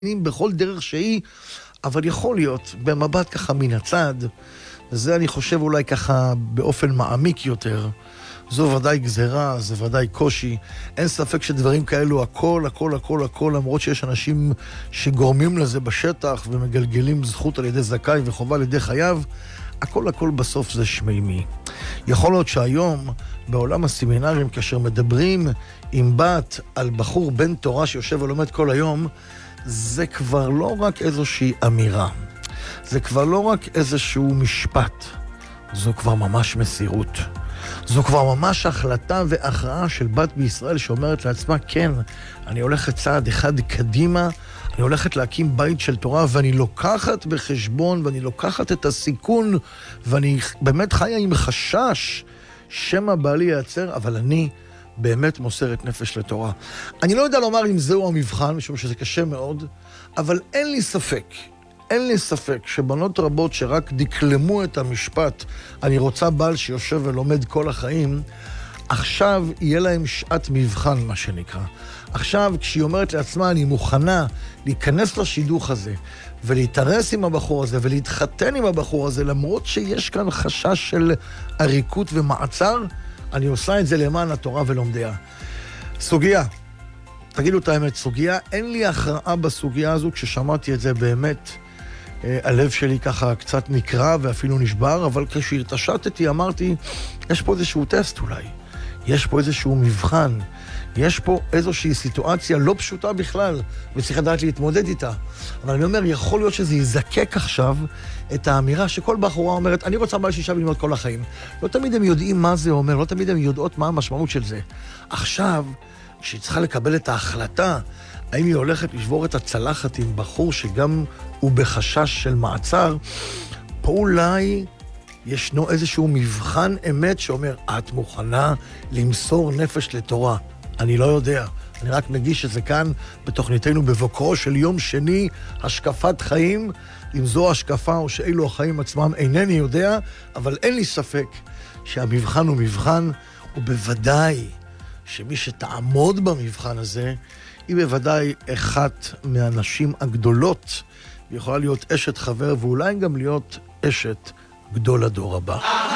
בכל דרך שהיא, אבל יכול להיות, במבט ככה מן הצד, זה אני חושב אולי ככה באופן מעמיק יותר, זו ודאי גזרה, זה ודאי קושי, אין ספק שדברים כאלו הכל, למרות שיש אנשים שגורמים לזה בשטח ומגלגלים זכות על ידי זכאי וחובה על ידי חייו, הכל בסוף זה שמימי. יכול להיות שהיום בעולם הסמינרים, כאשר מדברים עם בת על בחור בן תורה שיושב ולומד כל היום, זה כבר לא רק איזושהי אמירה, זה כבר לא רק איזשהו משפט, זו כבר ממש מסירות. זו כבר ממש החלטה והכרעה של בת בישראל שאומרת לעצמה, כן, אני הולכת צעד אחד קדימה, אני הולכת להקים בית של תורה, ואני לוקחת בחשבון, ואני לוקחת את הסיכון, ואני באמת חיה עם חשש שמא בעלי ייעצר, אבל אני באמת מוסרת נפש לתורה. אני לא יודע לומר אם זהו המבחן, משום שזה קשה מאוד, אבל אין לי ספק שבנות רבות שרק דקלמו את המשפט, אני רוצה בעל שיושב ולומד כל החיים, עכשיו יהיה להם שעת מבחן, מה שנקרא. עכשיו, כשהיא אומרת לעצמה, אני מוכנה להיכנס לשידוך הזה, ולהתארס עם הבחור הזה, ולהתחתן עם הבחור הזה, למרות שיש כאן חשש של עריקות ומעצר, אני עושה את זה למען התורה ולומדיה. סוגיה, תגידו את האמת, סוגיה, אין לי הכרעה בסוגיה הזו, כששמעתי את זה באמת, הלב שלי ככה קצת נקרע ואפילו נשבר, אבל כשהתעשתתי אמרתי, יש פה איזשהו טסט אולי, יש פה איזשהו מבחן, יש פה איזושהי סיטואציה לא פשוטה בכלל, וצריך לדעת להתמודד איתה. אבל אני אומר, יכול להיות שזה יזקק עכשיו את האמירה שכל בחורה אומרת, אני רוצה בעל שישה ללמוד כל החיים. לא תמיד הם יודעים מה זה אומר, לא תמיד הם יודעות מה המשמעות של זה. עכשיו, כשהיא צריכה לקבל את ההחלטה, האם היא הולכת לשבור את הצלחת עם בחור שגם הוא בחשש של מעצר, פה אולי ישנו איזשהו מבחן אמת שאומר, את מוכנה למסור נפש לתורה. אני לא יודע, אני רק מגיש את זה כאן בתוכניתנו בבוקרו של יום שני, השקפת חיים, אם זו השקפה או שאלו החיים עצמם אינני יודע, אבל אין לי ספק שהמבחן הוא מבחן, ובוודאי שמי שתעמוד במבחן הזה, היא בוודאי אחת מהנשים הגדולות, היא יכולה להיות אשת חבר ואולי גם להיות אשת גדול הדור הבא.